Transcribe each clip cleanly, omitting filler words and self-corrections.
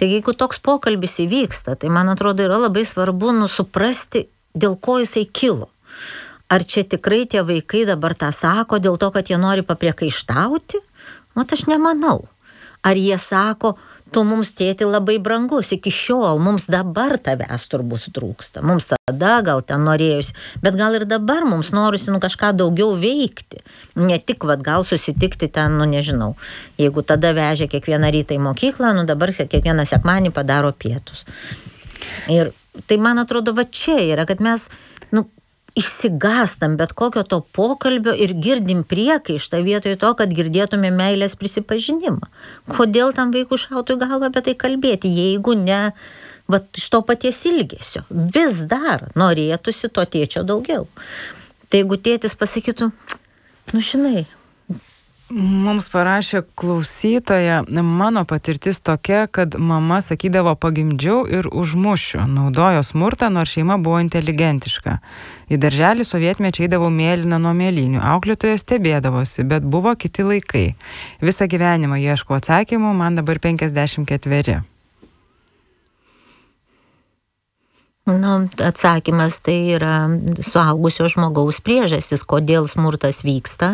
Taigi, jeigu toks pokalbis įvyksta, tai man atrodo yra labai svarbu suprasti, dėl ko jisai kilo. Ar čia tikrai tie vaikai dabar tą sako dėl to, kad jie nori papriekaištauti? Aš nemanau. Ar jie sako, tu mums tėti labai brangus, iki šiol, mums dabar tavęs turbūt trūksta, mums tada gal ten norėjusi, bet gal ir dabar mums norisi kažką daugiau veikti, ne tik gal susitikti ten, nežinau, jeigu tada vežė kiekvieną rytą į mokyklą, dabar kiekvieną sekmanį padaro pietus. Ir tai man atrodo, čia yra, kad mes, išsigastam bet kokio to pokalbio ir girdim priekaištą vietoj to, kad girdėtume meilės prisipažinimą. Kodėl tam vaikų šautų į galvą apie tai kalbėti, jeigu ne iš to paties ilgesio. Vis dar norėtųsi to tėčio daugiau. Tai jeigu tėtis pasakytų, žinai. Mums parašė klausytoja, mano patirtis tokia, kad mama sakydavo pagimdžiau ir užmušiu, naudojo smurtą, nors šeima buvo inteligentiška. Į darželį sovietmečiai eidavau mėlyną nuo mėlynių, auklėtoja stebėdavosi, bet buvo kiti laikai. Visą gyvenimą ieško atsakymų, man dabar 54. Atsakymas tai yra suaugusio žmogaus priežastis, kodėl smurtas vyksta.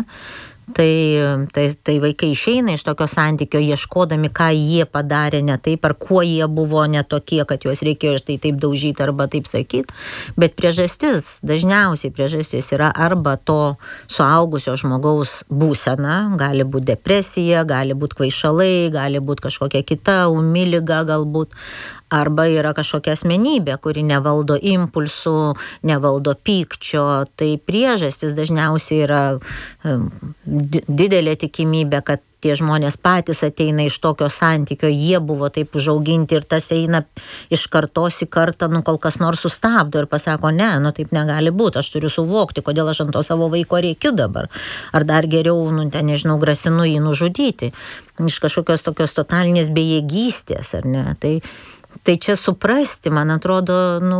Tai vaikai išeina iš tokio santykio, ieškodami, ką jie padarė ne taip, ar kuo jie buvo ne tokie, kad juos reikėjo štai taip daužyti arba taip sakyti. Bet dažniausiai priežastis yra arba to suaugusio žmogaus būsena, gali būti depresija, gali būti kvaišalai, gali būti kažkokia kita ūmi liga galbūt. Arba yra kažkokia asmenybė, kuri nevaldo impulsų, nevaldo pykčio. Tai priežastis dažniausiai yra didelė tikimybė, kad tie žmonės patys ateina iš tokio santykio, jie buvo taip užauginti ir tas eina iš kartos į kartą, kol kas nors sustabdo ir pasako, ne, taip negali būti, aš turiu suvokti, kodėl aš ant to savo vaiko rėkiu dabar. Ar dar geriau, nežinau, grasinu jį nužudyti. Iš kažkokios tokios totalinės bejėgystės, ar ne? Tai čia suprasti, man atrodo,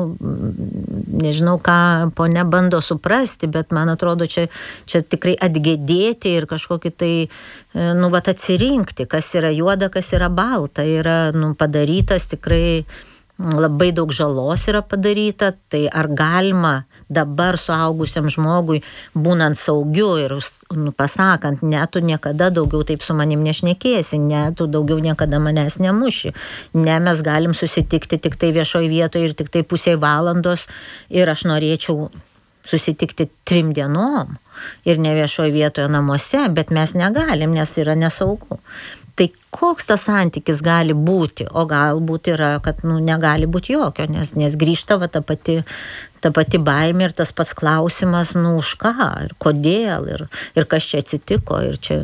nežinau, ką ponia bando suprasti, bet man atrodo, čia tikrai atgėdėti ir kažkokį tai, atsirinkti, kas yra juoda, kas yra balta, yra, padarytas tikrai labai daug žalos yra padaryta, tai ar galima dabar suaugusiam žmogui, būnant saugiu ir pasakant, ne, tu niekada daugiau taip su manim nešnekėsi, ne, tu daugiau niekada manęs nemuši, ne, mes galim susitikti tik tai viešoj vietoje ir tik tai pusė valandos ir aš norėčiau susitikti 3 dienom ir ne viešoj vietoje namuose, bet mes negalim, nes yra nesaugu. Tai koks tas santykis gali būti, o galbūt yra, kad negali būti jokio, nes grįžta ta pati baimė ir tas pats klausimas, už ką ir kodėl ir kas čia atsitiko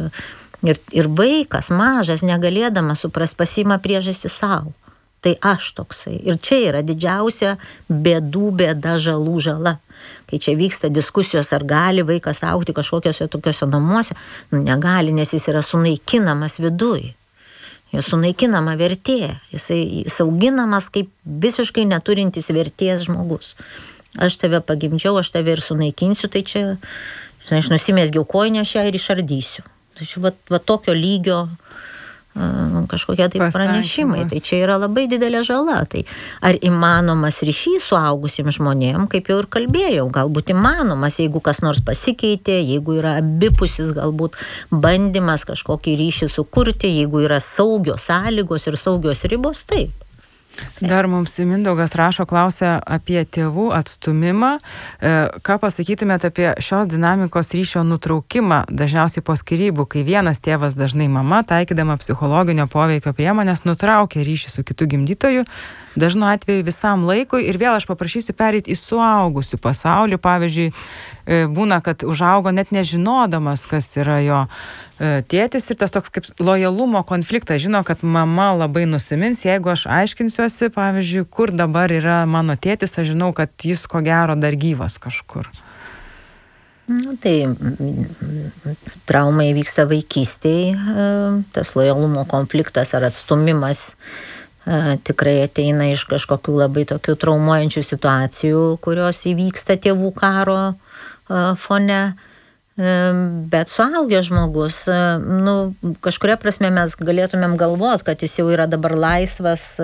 ir vaikas mažas negalėdamas suprast pasiima priežastį savo. Tai aš toksai. Ir čia yra didžiausia bėda, žala. Kai čia vyksta diskusijos, ar gali vaikas augti kažkokiuose tokiuose namuose, negali, nes jis yra sunaikinamas viduj. Jo sunaikinama vertė. Jis auginamas kaip visiškai neturintis vertės žmogus. Aš tave pagimdžiau, aš tave ir sunaikinsiu, tai čia, aš nusimesgiau kojinę šią ir išardysiu. Tai čia tokio lygio kažkokie tai pranešimai. Tai čia yra labai didelė žala. Tai ar įmanomas ryšys su augusiems žmonėm, kaip jau ir kalbėjau, galbūt įmanomas, jeigu kas nors pasikeitė, jeigu yra abipusis galbūt bandymas kažkokį ryšį sukurti, jeigu yra saugios sąlygos ir saugios ribos, taip. Dar mums Mindaugas rašo, klausia apie tėvų atstūmimą. Ką pasakytumėte apie šios dinamikos ryšio nutraukimą, dažniausiai po skyrybų, kai vienas tėvas, dažnai mama, taikydama psichologinio poveikio priemonės, nutraukia ryšį su kitu gimdytoju, dažnu atveju visam laikui, ir vėl aš paprašysiu pereiti į suaugusių pasaulį. Pavyzdžiui, būna, kad užaugo net nežinodamas, kas yra jo tėtis, ir tas toks kaip lojalumo konfliktas, žino, kad mama labai nusimins, jeigu aš aiškinsiuosi, pavyzdžiui, kur dabar yra mano tėtis, aš žinau, kad jis ko gero dar gyvas kažkur. Tai traumai vyksta vaikystėje, tas lojalumo konfliktas ar atstumimas tikrai ateina iš kažkokių labai tokių traumuojančių situacijų, kurios įvyksta tėvų karo fone. Bet suaugęs žmogus, kažkuria prasme mes galėtumėm galvoti, kad jis jau yra dabar laisvas